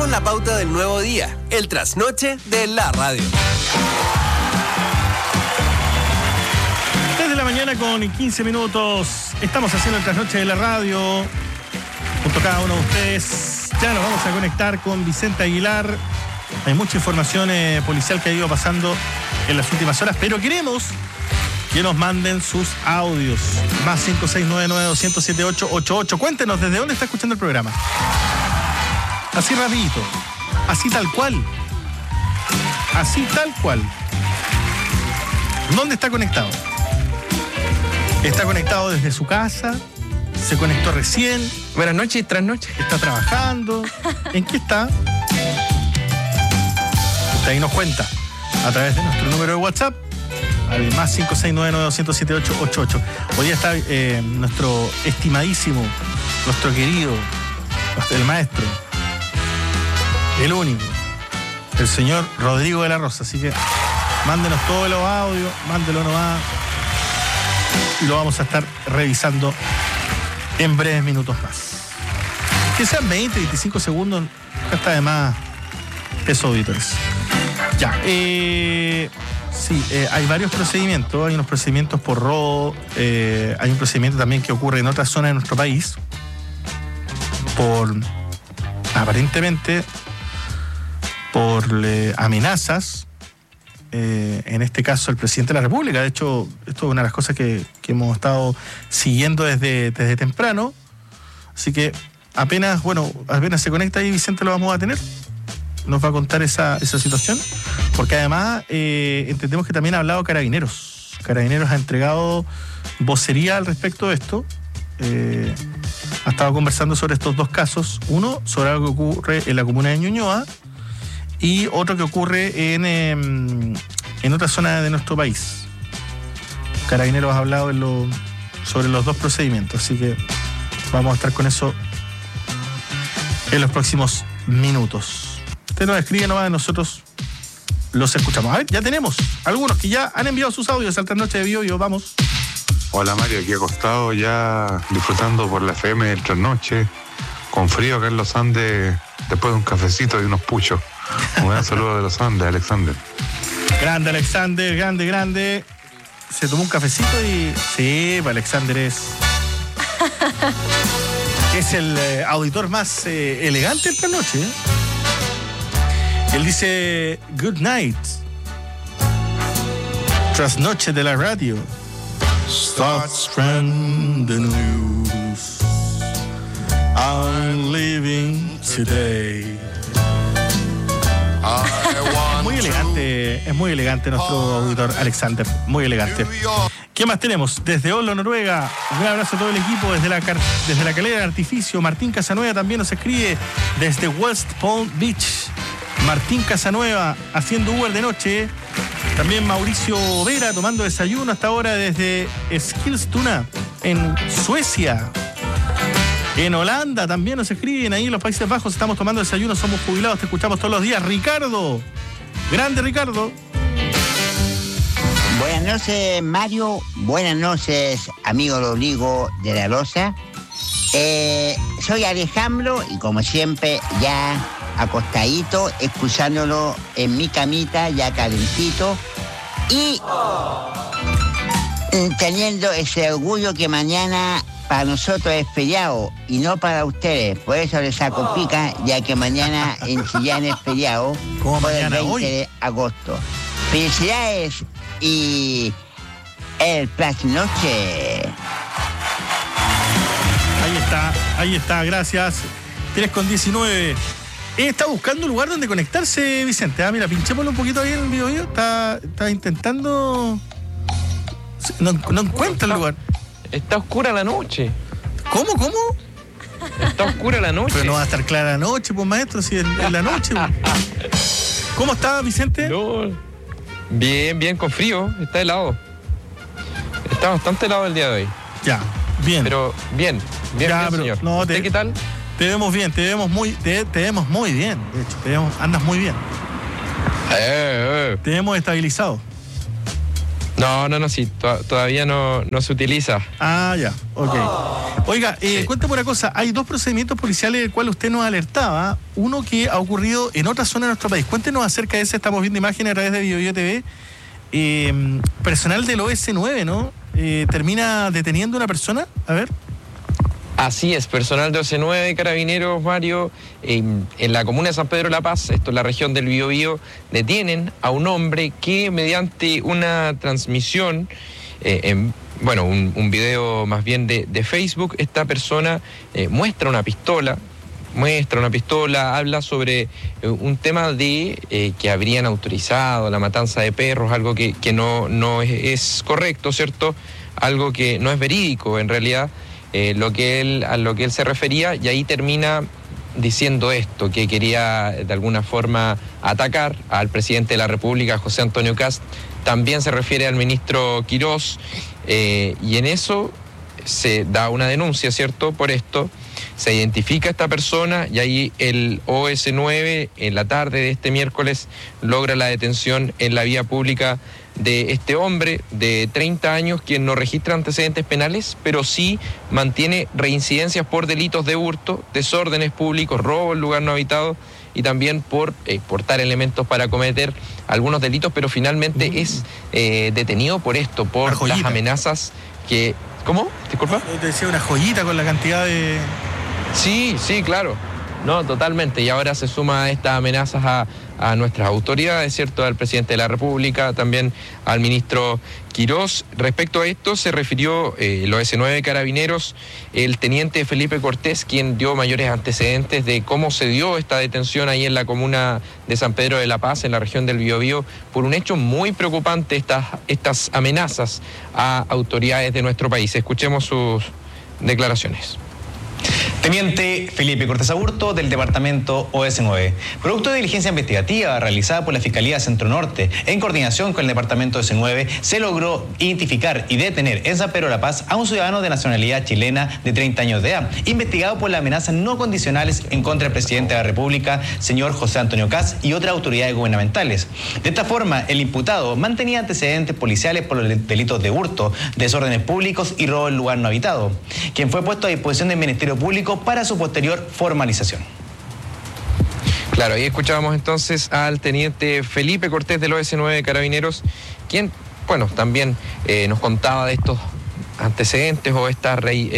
Con la pauta del nuevo día, el trasnoche de la radio. Desde la mañana con 15 minutos, estamos haciendo el trasnoche de la radio, junto a cada uno de ustedes. Ya nos vamos a conectar con Vicente Aguilar. Hay mucha información policial que ha ido pasando en las últimas horas, pero queremos que nos manden sus audios. Más 5699-207-888. Cuéntenos desde dónde está escuchando el programa. Así rapidito, así tal cual. Así tal cual. ¿Dónde está conectado? Está conectado desde su casa, se conectó recién. Buenas noches, trasnoche. Está trabajando. ¿En qué está? Usted ahí nos cuenta a través de nuestro número de WhatsApp, al más 5699-207-888. Hoy día está nuestro estimadísimo, nuestro querido, el maestro, el único, el señor Rodrigo de la Rosa. Así que mándenos todos los audios, mándelo nomás y lo vamos a estar revisando en breves minutos más. Que sean 20, 25 segundos, acá está de más peso, auditores. Ya, sí, hay varios procedimientos. Hay unos procedimientos por robo, hay un procedimiento también que ocurre en otras zonas de nuestro país por, aparentemente, por amenazas. En este caso, el presidente de la República. De hecho, esto es una de las cosas que hemos estado siguiendo desde temprano. Así que apenas se conecta ahí, Vicente, lo vamos a tener. Nos va a contar esa situación. Porque además entendemos que también ha hablado Carabineros. Carabineros ha entregado vocería al respecto de esto. Ha estado conversando sobre estos dos casos. Uno, sobre algo que ocurre en la comuna de Ñuñoa, y otro que ocurre en otra zona de nuestro país. Carabineros ha hablado sobre los dos procedimientos, así que vamos a estar con eso en los próximos minutos. Usted nos escribe nomás, nosotros los escuchamos. A ver, ya tenemos algunos que ya han enviado sus audios al Trasnoche de Bio Bio. Vamos. Hola Mario, aquí acostado ya disfrutando por la FM del Trasnoche, con frío acá en los Andes, después de un cafecito y unos puchos. Un gran saludo de los Andes, Alexander. Grande Alexander, grande. Se tomó un cafecito y... Sí, pues Alexander es el auditor más elegante esta noche. Él dice, good night. Trasnoche de la radio. Starts from the news. I'm living today. Es muy elegante nuestro auditor Alexander, muy elegante. ¿Qué más tenemos? Desde Oslo, Noruega, un gran abrazo a todo el equipo. Desde la calera de artificio, Martín Casanueva también nos escribe desde West Palm Beach. Martín Casanueva haciendo Uber de noche. También Mauricio Vera tomando desayuno hasta ahora desde Eskilstuna, en Suecia. En Holanda también nos escriben, ahí en los Países Bajos estamos tomando desayuno, somos jubilados, te escuchamos todos los días. Ricardo, grande Ricardo. Buenas noches, Mario. Buenas noches, amigo Rodrigo de la Rosa. Soy Alejandro y como siempre ya acostadito, escuchándolo en mi camita, ya calentito y teniendo ese orgullo que mañana para nosotros es feriado y no para ustedes. Por eso les saco pica, ya que mañana en Chillán es feriado por el 20 de agosto. Felicidades y el trasnoche. Ahí está, gracias. 3:19. Está buscando un lugar donde conectarse, Vicente. Mira, pinchémoslo un poquito ahí en el video. Está intentando... No encuentra el lugar. Está oscura la noche. ¿Cómo? Está oscura la noche. Pero no va a estar clara la noche, pues, maestro, si es la noche. Pues. ¿Cómo está, Vicente? No. Bien, con frío. Está helado. Está bastante helado el día de hoy. Ya, bien. Pero bien, señor. No, ¿Usted qué tal? Te vemos bien, te vemos muy bien. De hecho, andas muy bien. Te vemos estabilizado. No, sí, todavía no se utiliza. Ah, ya, ok. Oiga, cuéntame una cosa, hay 2 procedimientos policiales del cual usted nos alertaba, uno que ha ocurrido en otra zona de nuestro país. Cuéntenos acerca de ese, estamos viendo imágenes a través de BioBio TV. Personal del OS9, ¿no? ¿Termina deteniendo a una persona? A ver. Así es, personal de OS9, Carabineros, Mario, en la comuna de San Pedro de la Paz, esto es la región del Biobío, detienen a un hombre que mediante una transmisión, un video más bien de Facebook, esta persona muestra una pistola, habla sobre un tema de que habrían autorizado la matanza de perros, algo que no es correcto, ¿cierto? Algo que no es verídico en realidad. A lo que él se refería, y ahí termina diciendo esto, que quería de alguna forma atacar al presidente de la República, José Antonio Kast. También se refiere al ministro Quirós, y en eso se da una denuncia, ¿cierto? Por esto se identifica a esta persona, y ahí el OS9 en la tarde de este miércoles logra la detención en la vía pública de este hombre de 30 años, quien no registra antecedentes penales, pero sí mantiene reincidencias por delitos de hurto, desórdenes públicos, robo en lugar no habitado y también por portar elementos para cometer algunos delitos, pero finalmente es detenido por esto, por las amenazas que... ¿Cómo? ¿Disculpa? Te decía una joyita con la cantidad de... Sí, claro. No, totalmente. Y ahora se suma estas amenazas a nuestras autoridades, ¿cierto? Al presidente de la República, también al ministro Quirós. Respecto a esto se refirió el OS9 Carabineros, el teniente Felipe Cortés, quien dio mayores antecedentes de cómo se dio esta detención ahí en la comuna de San Pedro de la Paz, en la región del Biobío, por un hecho muy preocupante, estas amenazas a autoridades de nuestro país. Escuchemos sus declaraciones. Teniente Felipe Cortés Aburto, del departamento OS9. Producto de diligencia investigativa realizada por la Fiscalía Centro Norte, en coordinación con el departamento OS9, se logró identificar y detener en San Pedro de la Paz a un ciudadano de nacionalidad chilena de 30 años de edad, investigado por las amenazas no condicionales en contra del presidente de la República, señor José Antonio Kast, y otras autoridades gubernamentales. De esta forma, el imputado mantenía antecedentes policiales por los delitos de hurto, desórdenes públicos y robo en lugar no habitado, quien fue puesto a disposición del Ministerio Público para su posterior formalización. Claro, ahí escuchábamos entonces al teniente Felipe Cortés del OS9 Carabineros, quien, también nos contaba de estos antecedentes o estas,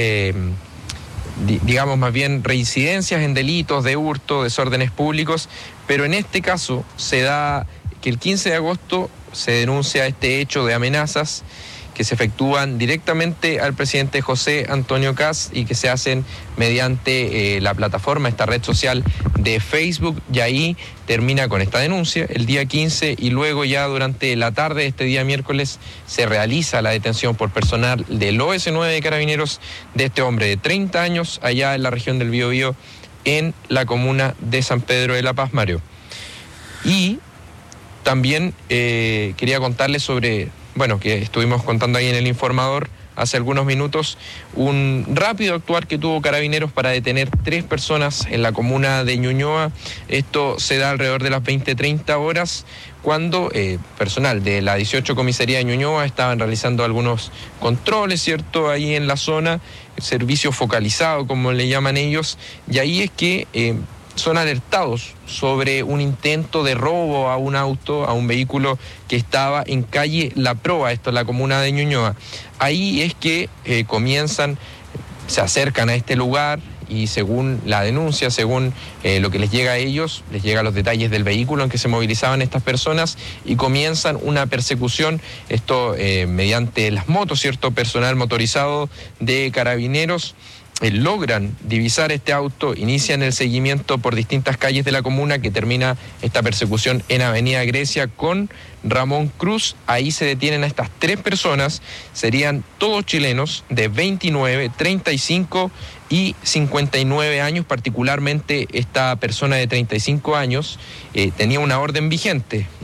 digamos más bien, reincidencias en delitos de hurto, desórdenes públicos, pero en este caso se da que el 15 de agosto se denuncia este hecho de amenazas que se efectúan directamente al presidente José Antonio Kast y que se hacen mediante la plataforma, esta red social de Facebook, y ahí termina con esta denuncia el día 15 y luego ya durante la tarde de este día miércoles se realiza la detención por personal del OS9 de Carabineros de este hombre de 30 años allá en la región del Biobío, en la comuna de San Pedro de la Paz, Mario. Y también quería contarles sobre... que estuvimos contando ahí en el informador hace algunos minutos, un rápido actuar que tuvo Carabineros para detener 3 personas en la comuna de Ñuñoa. Esto se da alrededor de las 20:30 horas, cuando personal de la 18 Comisaría de Ñuñoa estaban realizando algunos controles, ¿cierto?, ahí en la zona, servicio focalizado, como le llaman ellos, y ahí es que... son alertados sobre un intento de robo a un auto, a un vehículo que estaba en calle La Proa, esto es la comuna de Ñuñoa. Ahí es que se acercan a este lugar y según la denuncia, según lo que les llega a ellos, les llegan los detalles del vehículo en que se movilizaban estas personas y comienzan una persecución, esto mediante las motos, ¿cierto?, personal motorizado de Carabineros. Logran divisar este auto, inician el seguimiento por distintas calles de la comuna, que termina esta persecución en Avenida Grecia con Ramón Cruz. Ahí se detienen a estas 3 personas, serían todos chilenos de 29, 35 y 59 años, particularmente esta persona de 35 años tenía una orden vigente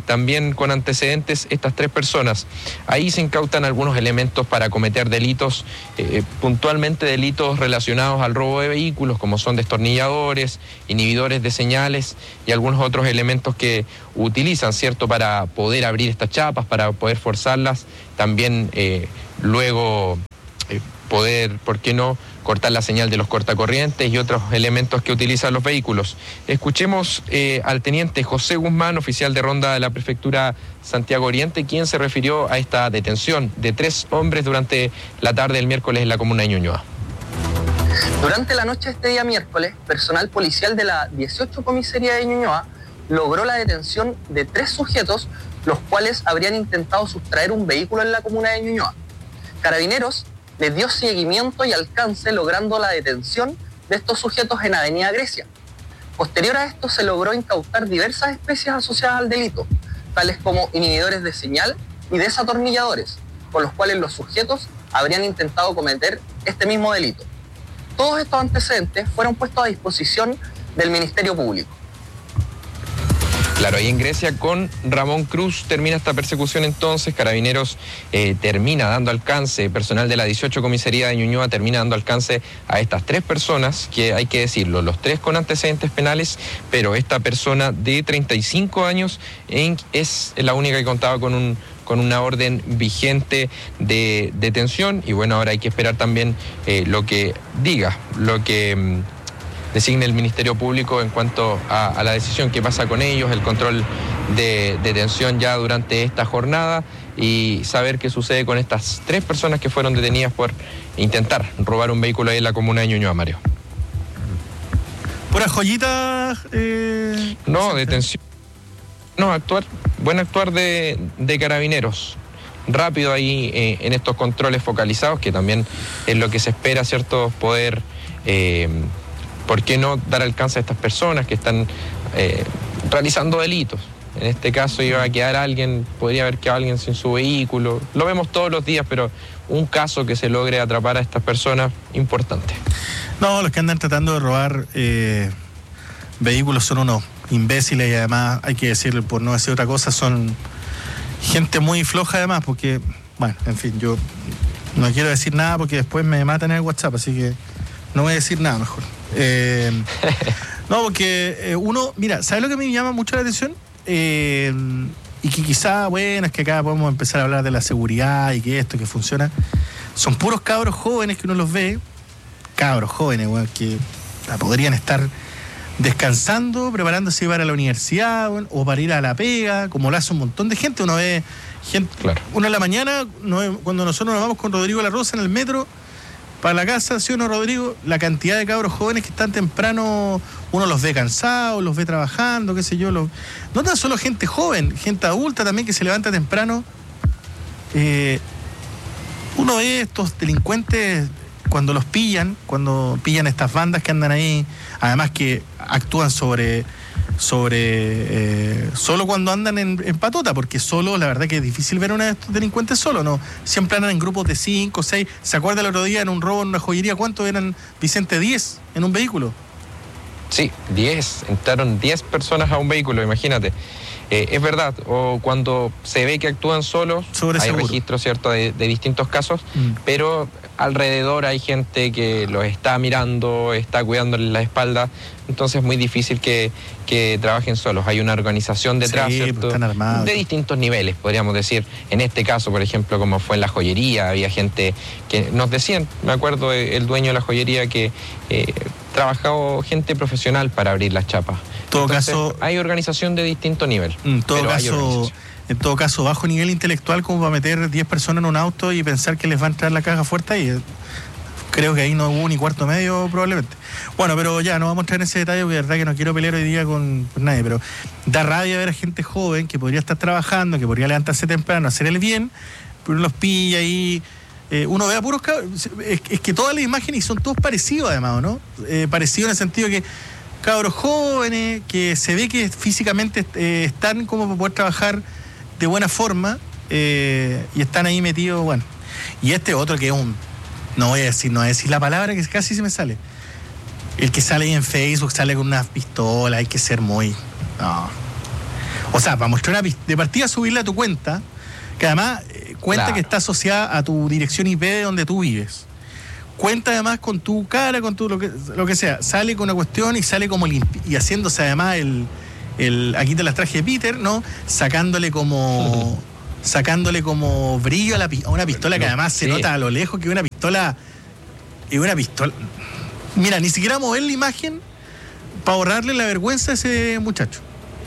también con antecedentes estas 3 personas. Ahí se incautan algunos elementos para cometer delitos, puntualmente delitos relacionados al robo de vehículos, como son destornilladores, inhibidores de señales y algunos otros elementos que utilizan, ¿cierto?, para poder abrir estas chapas, para poder forzarlas, también luego poder, ¿por qué no?, cortar la señal de los cortacorrientes y otros elementos que utilizan los vehículos. Escuchemos al teniente José Guzmán, oficial de ronda de la prefectura Santiago Oriente, quien se refirió a esta detención de 3 hombres durante la tarde del miércoles en la comuna de Ñuñoa. Durante la noche de este día miércoles, personal policial de la 18 comisaría de Ñuñoa logró la detención de 3 sujetos, los cuales habrían intentado sustraer un vehículo en la comuna de Ñuñoa. Carabineros les dio seguimiento y alcance, logrando la detención de estos sujetos en Avenida Grecia. Posterior a esto se logró incautar diversas especies asociadas al delito, tales como inhibidores de señal y desatornilladores, con los cuales los sujetos habrían intentado cometer este mismo delito. Todos estos antecedentes fueron puestos a disposición del Ministerio Público. Claro, ahí en Grecia con Ramón Cruz termina esta persecución entonces. Carabineros termina dando alcance, personal de la 18 comisaría de Ñuñoa termina dando alcance a estas 3 personas, que hay que decirlo, los 3 con antecedentes penales, pero esta persona de 35 años es la única que contaba con una orden vigente de detención. Y bueno, ahora hay que esperar también lo que diga, lo que designe el Ministerio Público en cuanto a la decisión que pasa con ellos, el control de detención ya durante esta jornada y saber qué sucede con estas 3 personas que fueron detenidas por intentar robar un vehículo ahí en la comuna de Ñuñoa, Mario. ¿Puras joyitas? No, detención. No, buen actuar de Carabineros. Rápido ahí en estos controles focalizados, que también es lo que se espera, ¿cierto? Poder... ¿por qué no dar alcance a estas personas que están realizando delitos? En este caso iba a quedar alguien, podría haber quedado alguien sin su vehículo. Lo vemos todos los días, pero un caso que se logre atrapar a estas personas, importante. No, los que andan tratando de robar vehículos son unos imbéciles y además, hay que decir, por no decir otra cosa, son gente muy floja además, porque, bueno, en fin, yo no quiero decir nada porque después me matan en el WhatsApp, así que no voy a decir nada mejor. No, porque uno, mira, ¿sabes lo que me llama mucho la atención? Y que quizá, bueno, es que acá podemos empezar a hablar de la seguridad y que esto, que funciona. Son puros cabros jóvenes que uno los ve, cabros jóvenes, bueno, que podrían estar descansando, preparándose para la universidad, bueno, o para ir a la pega, como lo hace un montón de gente. Uno ve gente, claro. Uno en la mañana, cuando nosotros nos vamos con Rodrigo La Rosa en el metro para la casa, ¿sí o no, Rodrigo? La cantidad de cabros jóvenes que están temprano, uno los ve cansados, los ve trabajando, qué sé yo. No tan solo gente joven, gente adulta también que se levanta temprano. Uno ve estos delincuentes cuando los pillan, cuando pillan estas bandas que andan ahí, además que actúan solo cuando andan en patota, porque solo, la verdad que es difícil ver a uno de estos delincuentes solo, ¿no? Siempre andan en grupos de 5, 6. ¿Se acuerda el otro día en un robo en una joyería? ¿Cuántos eran, Vicente? 10 en un vehículo. Sí, 10. Entraron 10 personas a un vehículo, imagínate. Es verdad, o cuando se ve que actúan solos, hay registros, ¿cierto?, de distintos casos, pero alrededor hay gente que los está mirando, está cuidándoles la espalda, entonces es muy difícil que trabajen solos. Hay una organización detrás, sí, ¿cierto?, están armados, de distintos niveles, podríamos decir. En este caso, por ejemplo, como fue en la joyería, había gente que nos decían, me acuerdo el dueño de la joyería, que trabajaba gente profesional para abrir las chapas. En todo caso, hay organización de distinto nivel. En todo caso, bajo nivel intelectual, como para meter 10 personas en un auto y pensar que les va a entrar la caja fuerte ahí. Creo que ahí no hubo ni cuarto medio probablemente. Bueno, pero ya no vamos a entrar en ese detalle porque de verdad que no quiero pelear hoy día con nadie, pero da rabia ver a gente joven que podría estar trabajando, que podría levantarse temprano, hacer el bien, pero uno los pilla ahí. Uno ve a puros cabros. Es que todas las imágenes son todos parecidos además, ¿no? Parecidos en el sentido que cabros jóvenes que se ve que físicamente están como para poder trabajar de buena forma y están ahí metidos, bueno. Y este otro que es no voy a decir la palabra que casi se me sale. El que sale ahí en Facebook, sale con unas pistolas, hay que ser muy... No. O sea, para mostrar de partida, subirla a tu cuenta, que además cuenta que está asociada a tu dirección IP de donde tú vives. Cuenta además con tu cara, con tu lo que sea. Sale con una cuestión y sale como y haciéndose además aquí te las traje de Peter, ¿no? Sacándole como brillo a una pistola que además se nota a lo lejos que es una pistola. Mira, ni siquiera mover la imagen para ahorrarle la vergüenza a ese muchacho.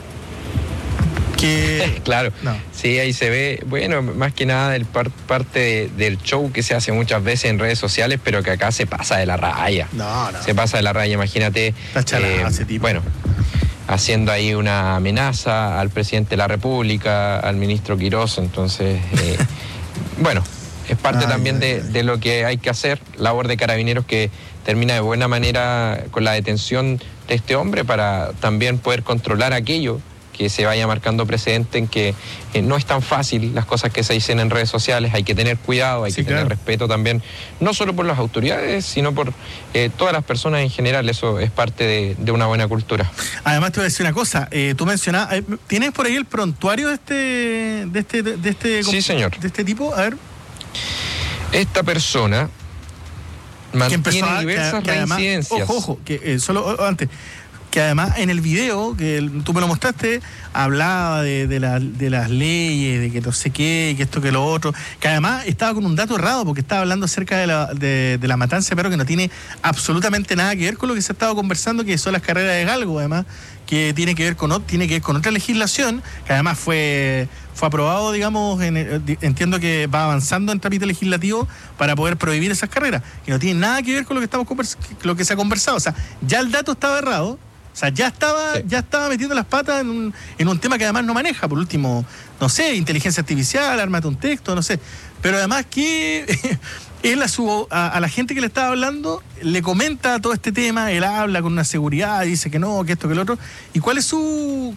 Claro, no. Sí, ahí se ve, bueno, más que nada parte del show que se hace muchas veces en redes sociales, pero que acá se pasa de la raya. No. Se pasa de la raya, imagínate. Ese tipo. Bueno, haciendo ahí una amenaza al presidente de la República, al ministro Quirós, entonces, bueno, es parte también de lo que hay que hacer, labor de Carabineros que termina de buena manera con la detención de este hombre para también poder controlar aquello que se vaya marcando precedente en que no es tan fácil las cosas que se dicen en redes sociales, hay que tener cuidado, hay que tener respeto también, no solo por las autoridades, sino por todas las personas en general, eso es parte de una buena cultura. Además te voy a decir una cosa, tú mencionabas, ¿tienes por ahí el prontuario de este sí, señor. De este tipo? A ver. Esta persona mantiene diversas reincidencias. Ojo, que solo antes, que además en el video que tú me lo mostraste, hablaba de las leyes, de que no sé qué, que esto, que lo otro, que además estaba con un dato errado, porque estaba hablando acerca de la matanza de perros, que no tiene absolutamente nada que ver con lo que se ha estado conversando, que son las carreras de galgo, además, que tiene que ver con otra legislación, que además fue aprobado, digamos, entiendo que va avanzando en trámite legislativo para poder prohibir esas carreras, que no tiene nada que ver con lo que se ha conversado. O sea, ya el dato estaba errado. O sea, ya estaba metiendo las patas en un tema que además no maneja. Por último, no sé, inteligencia artificial, ármate un texto, no sé. Pero además que él a la gente que le estaba hablando le comenta todo este tema, él habla con una seguridad, dice que no, que esto, que lo otro. ¿Y cuáles son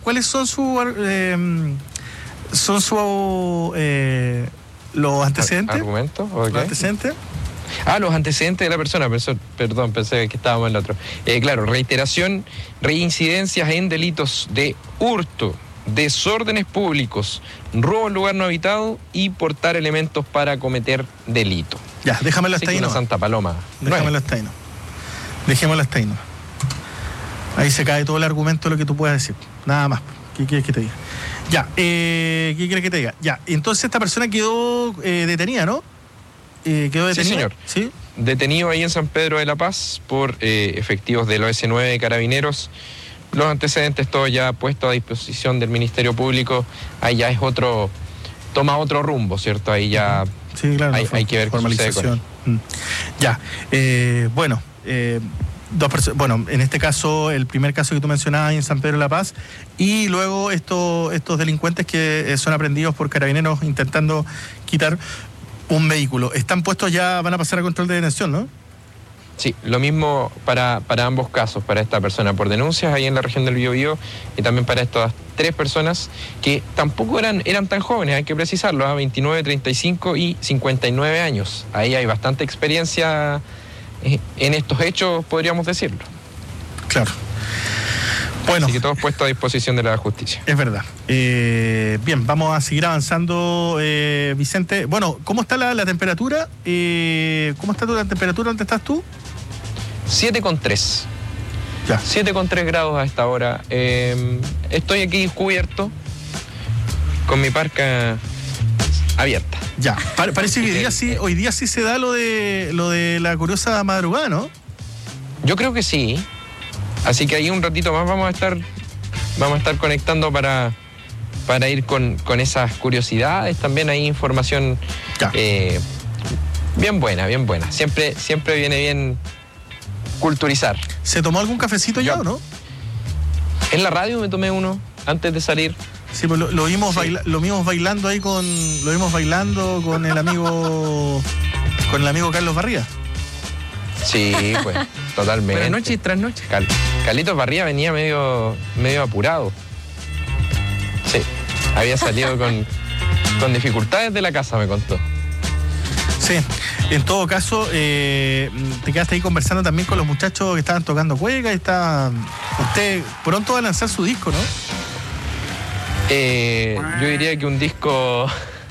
los antecedentes? ¿Argumentos? Okay. ¿Los antecedentes? Los antecedentes de la persona, perdón, pensé que estábamos en el otro. Claro, reiteración, reincidencias en delitos de hurto, desórdenes públicos, robo en lugar no habitado y portar elementos para cometer delito. Ya, déjamelo hasta ahí. Una Santa Paloma. Déjamelo hasta ahí, no. Dejémoslo hasta ahí, no. Ahí se cae todo el argumento de lo que tú puedas decir. Nada más. ¿Qué quieres que te diga? Ya, ¿qué quieres que te diga? Ya, entonces esta persona quedó detenida, ¿no? ¿Quedó detenido? Sí, señor. ¿Sí? Detenido ahí en San Pedro de la Paz por efectivos del OS9 de Carabineros. Los antecedentes todos ya puestos a disposición del Ministerio Público. Ahí ya es toma otro rumbo, ¿cierto? Ahí ya sí, claro, hay que ver qué sucede con él. Ya, bueno, en este caso, el primer caso que tú mencionabas ahí en San Pedro de la Paz, y luego estos delincuentes que son aprendidos por Carabineros intentando quitar un vehículo. Están puestos ya, van a pasar a control de detención, ¿no? Sí, lo mismo para ambos casos, para esta persona por denuncias ahí en la región del Biobío y también para estas tres personas que tampoco eran tan jóvenes, hay que precisarlo, 29, 35 y 59 años. Ahí hay bastante experiencia en estos hechos, podríamos decirlo. Claro. Bueno, así que todos puestos a disposición de la justicia. Es verdad. Bien, vamos a seguir avanzando, Vicente. Bueno, ¿cómo está la temperatura? ¿Cómo está la temperatura? ¿Dónde estás tú? 7,3. Ya. 7,3 grados a esta hora. Estoy aquí cubierto con mi parca abierta. Ya. Parece que hoy día sí se da lo de la curiosa madrugada, ¿no? Yo creo que sí. Así que ahí un ratito más vamos a estar conectando para ir con esas curiosidades. También hay información bien buena. Siempre viene bien culturizar. ¿Se tomó algún cafecito ya o no? En la radio me tomé uno antes de salir. Sí, pues lo vimos bailando ahí con el amigo Carlos Barría. Sí, pues, totalmente. Pero noche tras noche. Carlitos Barría venía medio apurado. Sí, había salido con dificultades de la casa, me contó. Sí, en todo caso, te quedaste ahí conversando también con los muchachos que estaban tocando cueca y usted pronto va a lanzar su disco, ¿no? Yo diría que un disco...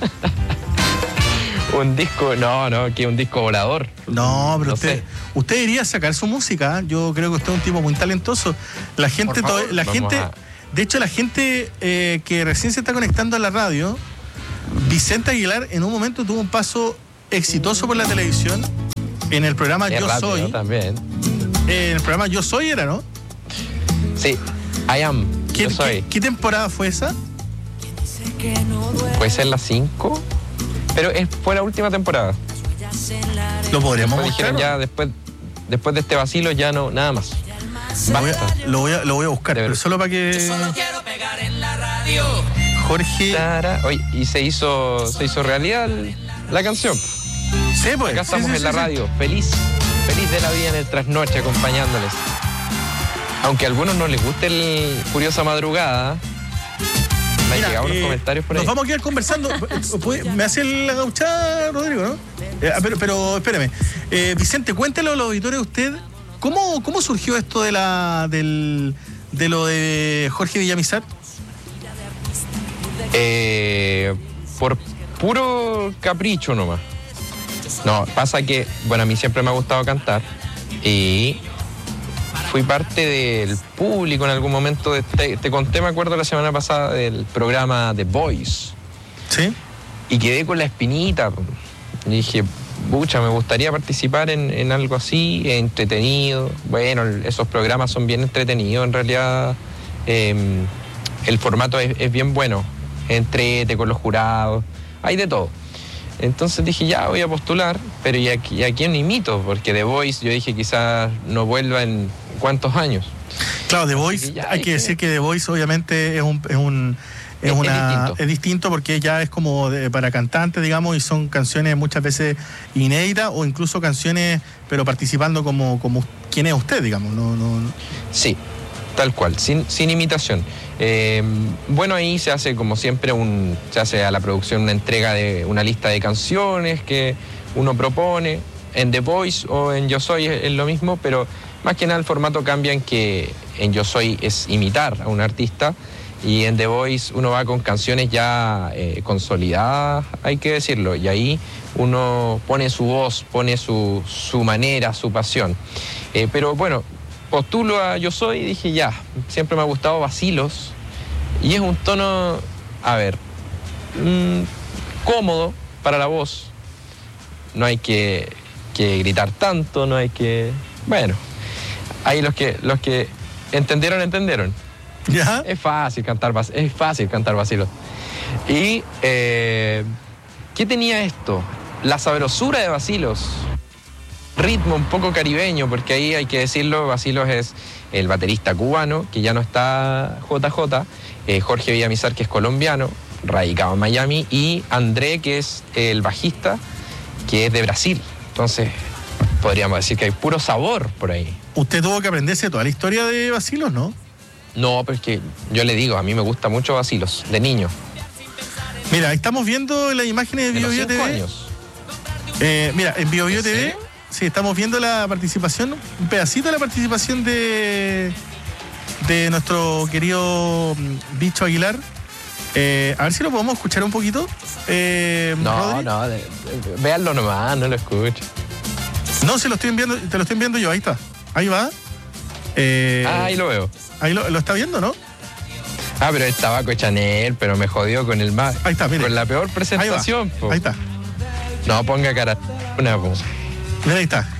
un disco volador. No, pero No usted debería sacar su música. Yo creo que usted es un tipo muy talentoso. La gente, Por favor, de hecho, la gente que recién se está conectando a la radio, Vicente Aguilar en un momento tuvo un paso exitoso por la televisión en el programa Yo rápido, Soy. También. En el programa Yo Soy era, ¿no? Sí, I Am. Yo soy. ¿Qué temporada fue esa? Puede ser la 5, pero fue la última temporada. Lo podríamos Después buscar. dijeron ya después de este vacilo ya no, nada más. Lo voy a buscar, pero solo para que Jorge. Oye, y se hizo realidad la canción. Sí, pues. Acá estamos en la radio, feliz de la vida en el trasnoche acompañándoles. Aunque a algunos no les guste el Curiosa Madrugada, me han llegado unos comentarios por ahí. Nos vamos a quedar conversando. Me hace la gauchada, Rodrigo, ¿no? Pero espérame. Vicente, cuéntelo a los auditores usted. ¿Cómo surgió esto de lo de Jorge Villamizar? Por puro capricho nomás. No, pasa que, bueno, a mí siempre me ha gustado cantar y fui parte del público en algún momento. Te conté, me acuerdo, la semana pasada del programa The Voice. Sí. Y quedé con la espinita. Y dije, pucha, me gustaría participar en algo así, entretenido. Bueno, esos programas son bien entretenidos, en realidad. El formato es bien bueno. Entrete con los jurados, hay de todo. Entonces dije, ya voy a postular, pero ¿y a quién imito? Porque The Voice, yo dije, quizás no vuelva en ¿cuántos años? Claro, The Voice, hay que decir que The Voice obviamente es distinto porque ya es como para cantantes, digamos, y son canciones muchas veces inéditas o incluso canciones, pero participando como quién es usted, digamos. No. Sí, tal cual, sin imitación. Bueno, ahí se hace como siempre se hace a la producción una entrega de una lista de canciones que uno propone. En The Voice o en Yo Soy es lo mismo, pero más que nada el formato cambia en que en Yo Soy es imitar a un artista y en The Voice uno va con canciones ya consolidadas, hay que decirlo, y ahí uno pone su voz, pone su manera, su pasión. Pero bueno, postulo a Yo Soy y dije ya, siempre me ha gustado Vacilos y es un tono, a ver, cómodo para la voz, no hay que gritar tanto, no hay que... Bueno, ahí los que entendieron. ¿Ya? Es fácil cantar Vacilos. Y, ¿qué tenía esto? La sabrosura de Vacilos. Ritmo un poco caribeño, porque ahí hay que decirlo, Vacilos es el baterista cubano, que ya no está JJ, Jorge Villamizar, que es colombiano, radicado en Miami, y André, que es el bajista, que es de Brasil. Entonces, podríamos decir que hay puro sabor por ahí. Usted tuvo que aprenderse toda la historia de Vacilos, ¿no? No, pero es que yo le digo, a mí me gusta mucho Vacilos, de niño. Mira, ahí estamos viendo las imágenes de BioBio TV. Años. Mira, en BioBio TV, serio? sí, estamos viendo la participación, un pedacito de la participación de nuestro querido Bicho Aguilar. A ver si lo podemos escuchar un poquito. No, véanlo nomás, no lo escucho. No, te lo estoy enviando yo, ahí está. Ahí va. Ahí lo veo. Ahí lo está viendo, ¿no? Ah, pero es tabaco Chanel, pero me jodió con el más. Ahí está, mire. Con la peor presentación, po. Ahí está. No, ponga cara una, po. Mira, ahí está.